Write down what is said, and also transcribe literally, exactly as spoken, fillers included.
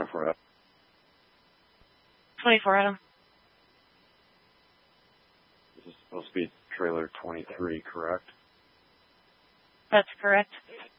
twenty-four Adam. twenty-four Adam. This is supposed to be trailer twenty-three, correct? That's correct.